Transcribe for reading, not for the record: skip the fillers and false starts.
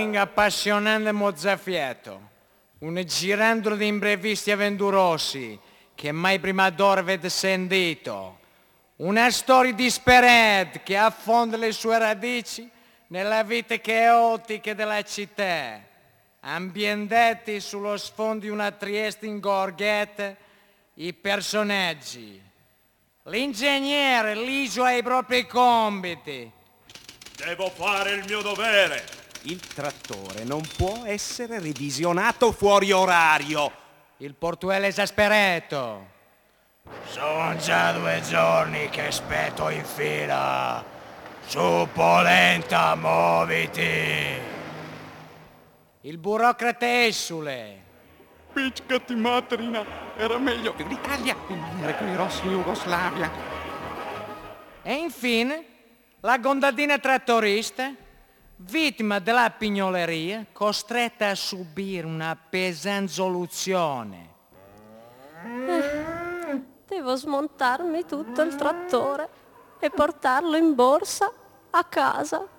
un appassionante mozzafiato, un girandolo di imprevisti avventurosi che mai prima d'ora avete sentito. Una storia disperata che affonda le sue radici nella vita caotica della città, ambientati sullo sfondo di una Trieste ingorgata, i personaggi. L'ingegnere ligio ai propri compiti. Devo fare il mio dovere. Il trattore non può essere revisionato fuori orario. Il portuale esasperato. Sono già 2 giorni che aspetto in fila. Su polenta, muoviti. Il burocrate esule. Piccati materina, era meglio Più l'Italia, rimanere con i rossi in Jugoslavia. E infine la contadina trattorista, vittima della pignoleria, costretta a subire una pesante soluzione. Devo smontarmi tutto il trattore e portarlo in borsa a casa.